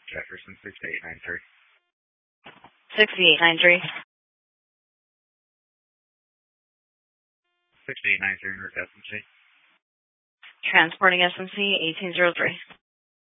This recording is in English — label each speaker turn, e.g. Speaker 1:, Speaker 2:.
Speaker 1: Jefferson 6893.
Speaker 2: 6893.
Speaker 1: 6893 in route to SMC.
Speaker 2: Transporting SMC 1803.